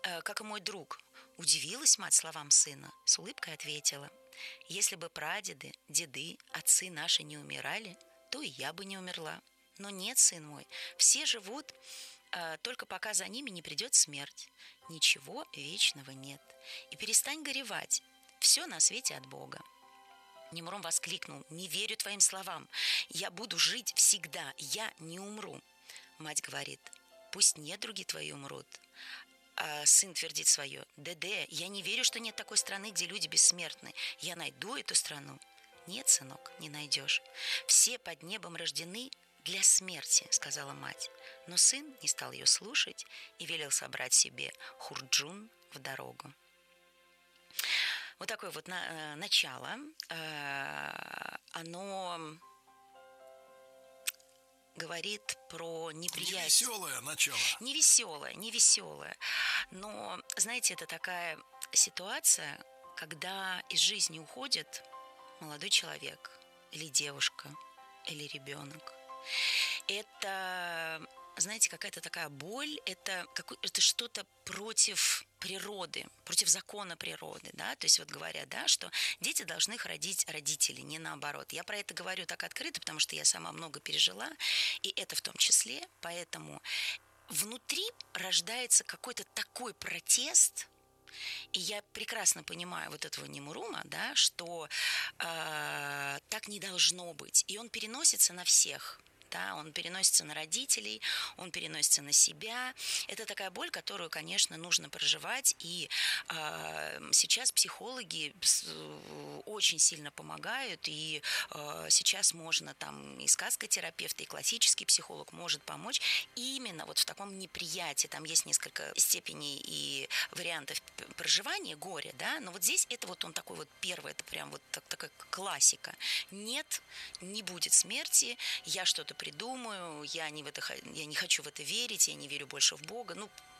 как и мой друг. Удивилась мать словам сына, с улыбкой ответила: если бы прадеды, деды, отцы наши не умирали, то и я бы не умерла. Но нет, сын мой, все живут, только пока за ними не придет смерть. Ничего вечного нет. И перестань горевать. Все на свете от Бога. Немуром воскликнул: не верю твоим словам. Я буду жить всегда, я не умру. Мать говорит: пусть недруги твои умрут. А сын твердит свое: Деде, я не верю, что нет такой страны, где люди бессмертны. Я найду эту страну. Нет, сынок, не найдешь. Все под небом рождены для смерти, сказала мать. Но сын не стал ее слушать и велел собрать себе хурджун в дорогу. Вот такое вот начало. Оно говорит про неприязнь. Невеселое начало. Не веселое. Но, знаете, это такая ситуация, когда из жизни уходит молодой человек, или девушка, или ребенок. Это, знаете, какая-то такая боль, это что-то против природы, против закона природы, да, то есть вот говорят, да, что дети должны их родить родители, не наоборот. Я про это говорю так открыто, потому что я сама много пережила, и это в том числе, поэтому внутри рождается какой-то такой протест, и я прекрасно понимаю вот этого Немурума, да, что так не должно быть, и он переносится на всех. Да, он переносится на родителей, он переносится на себя. Это такая боль, которую, конечно, нужно проживать. И сейчас психологи очень сильно помогают. И сейчас можно там и сказкотерапевт, и классический психолог может помочь именно вот в таком неприятии. Там есть несколько степеней и вариантов проживания горя, да. Но вот здесь это вот он такой вот первый, это прям вот такая классика. Нет, не будет смерти, я что-то придумаю, я не хочу в это верить, я не верю больше в Бога.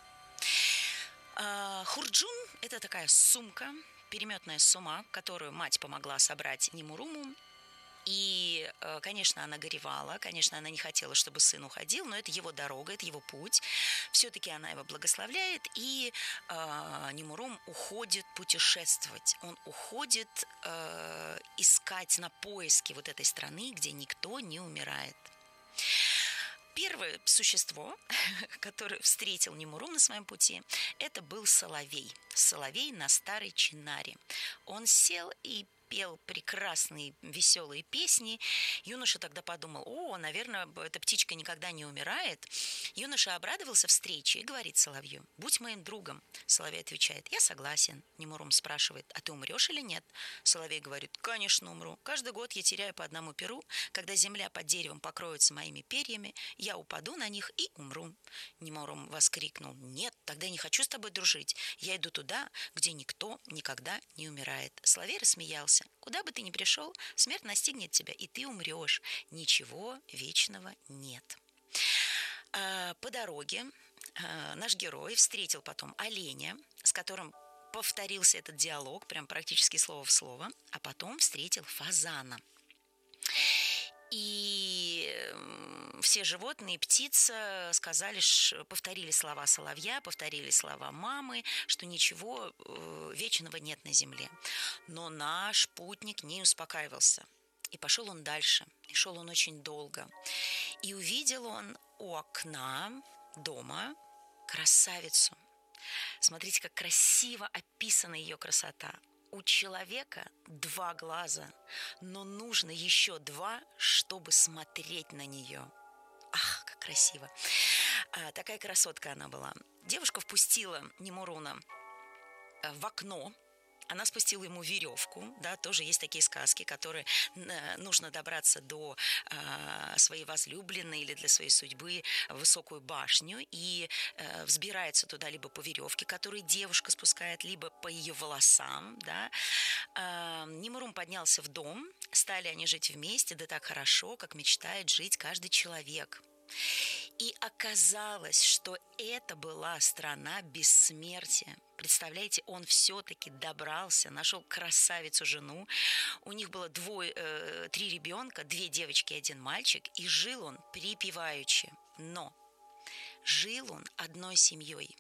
Хурджун – это такая сумка, переметная сума, которую мать помогла собрать Немуруму. И, конечно, она горевала, конечно, она не хотела, чтобы сын уходил, но это его дорога, это его путь. Все-таки она его благословляет, и Немурум уходит путешествовать. Он уходит искать на поиски вот этой страны, где никто не умирает. Первое существо, которое встретил Немурум на своем пути, это был соловей. Соловей на старой чинаре. Он сел и пел прекрасные веселые песни. Юноша тогда подумал: наверное, эта птичка никогда не умирает. Юноша обрадовался встрече и говорит соловью: будь моим другом. Соловей отвечает: я согласен. Немурум спрашивает: а ты умрешь или нет? Соловей говорит: конечно, умру. Каждый год я теряю по одному перу. Когда земля под деревом покроется моими перьями, я упаду на них и умру. Немурум воскликнул: нет, тогда я не хочу с тобой дружить. Я иду туда, где никто никогда не умирает. Соловей рассмеялся: куда бы ты ни пришел, смерть настигнет тебя, и ты умрешь. Ничего вечного нет. По дороге наш герой встретил потом оленя, с которым повторился этот диалог, прям практически слово в слово, а потом встретил фазана. И все животные и птица повторили слова соловья, повторили слова мамы, что ничего вечного нет на земле. Но наш путник не успокаивался. И пошел он дальше. И шел он очень долго. И увидел он у окна дома красавицу. Смотрите, как красиво описана ее красота. У человека 2 глаза, но нужно еще 2, чтобы смотреть на нее. Ах, как красиво. Такая красотка она была. Девушка впустила Немуруна в окно. Она спустила ему веревку, да, тоже есть такие сказки, которые нужно добраться до своей возлюбленной или для своей судьбы в высокую башню, и взбирается туда либо по веревке, которую девушка спускает, либо по ее волосам, да. Немурум поднялся в дом, стали они жить вместе, да так хорошо, как мечтает жить каждый человек. И оказалось, что это была страна бессмертия. Представляете, он все-таки добрался, нашел красавицу жену. У них было 3 ребенка, 2 девочки и 1 мальчик. И жил он припеваючи. Но жил он одной семьей.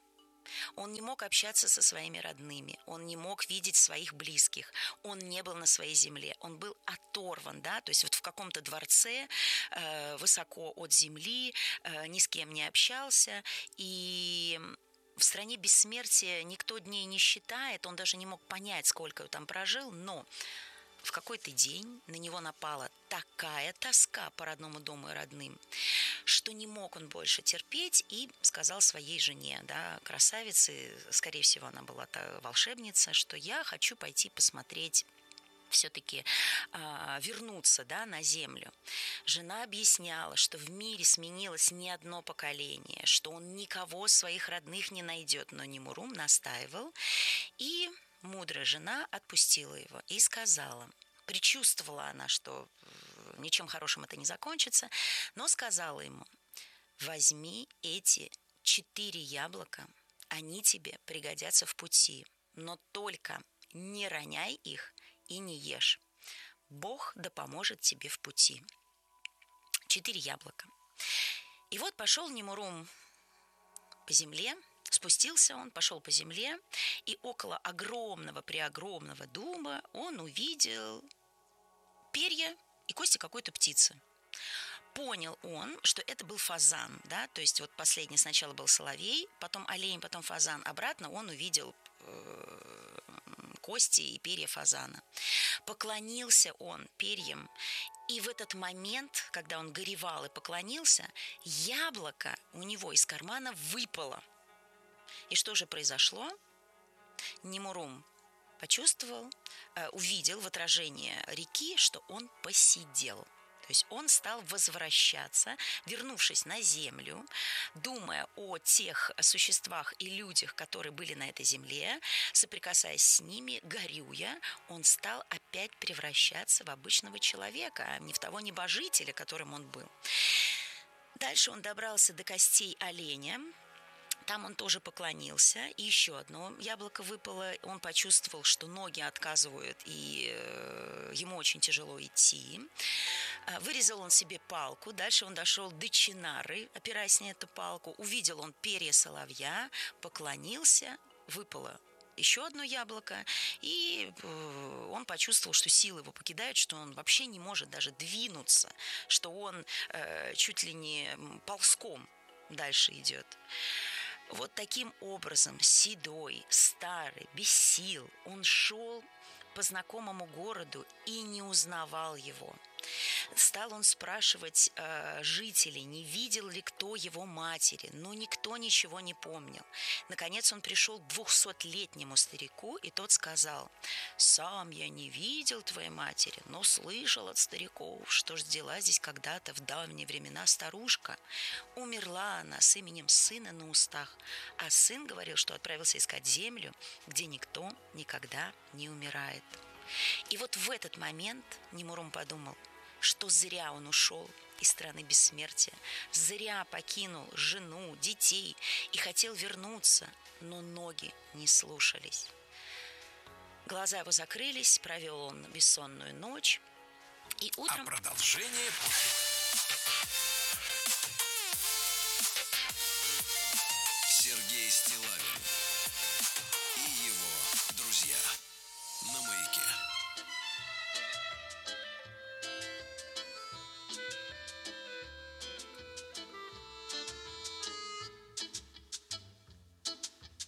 Он не мог общаться со своими родными, он не мог видеть своих близких, он не был на своей земле, он был оторван, да, то есть вот в каком-то дворце, высоко от земли, ни с кем не общался, и в стране бессмертия никто дней не считает, он даже не мог понять, сколько он там прожил, но в какой-то день на него напала такая тоска по родному дому и родным, что не мог он больше терпеть и сказал своей жене, да, красавице, скорее всего, она была та волшебница, что я хочу пойти посмотреть, все-таки вернуться, да, на землю. Жена объясняла, что в мире сменилось не одно поколение, что он никого своих родных не найдет, но Немурум настаивал, и мудрая жена отпустила его и сказала, предчувствовала она, что ничем хорошим это не закончится, но сказала ему, возьми эти 4 яблока, они тебе пригодятся в пути, но только не роняй их и не ешь. Бог да поможет тебе в пути. 4 яблока. И вот пошел Немурум по земле, спустился он, пошел по земле, и около преогромного дуба он увидел перья и кости какой-то птицы. Понял он, что это был фазан, да, то есть вот последний сначала был соловей, потом олень, потом фазан, обратно он увидел кости и перья фазана. Поклонился он перьям, и в этот момент, когда он горевал и поклонился, яблоко у него из кармана выпало. И что же произошло? Немурум почувствовал, увидел в отражении реки, что он посидел. То есть он стал возвращаться, вернувшись на землю, думая о тех существах и людях, которые были на этой земле, соприкасаясь с ними, горюя, он стал опять превращаться в обычного человека, а не в того небожителя, которым он был. Дальше он добрался до костей оленя. Там он тоже поклонился, и еще одно яблоко выпало. Он почувствовал, что ноги отказывают, и ему очень тяжело идти. Вырезал он себе палку, дальше он дошел до чинары, опираясь на эту палку. Увидел он перья соловья, поклонился, выпало еще одно яблоко, и он почувствовал, что силы его покидают, что он вообще не может даже двинуться, что он чуть ли не ползком дальше идет. Вот таким образом, седой, старый, без сил, он шел по знакомому городу и не узнавал его. Стал он спрашивать жителей, не видел ли кто его матери, но никто ничего не помнил. Наконец он пришел к 200-летнему старику, и тот сказал, «Сам я не видел твоей матери, но слышал от стариков, что ж дела здесь когда-то в давние времена старушка. Умерла она с именем сына на устах, а сын говорил, что отправился искать землю, где никто никогда не умирает». И вот в этот момент Немурум подумал, что зря он ушел из страны бессмертия, зря покинул жену, детей и хотел вернуться, но ноги не слушались. Глаза его закрылись, провел он бессонную ночь, и утром... А продолжение после...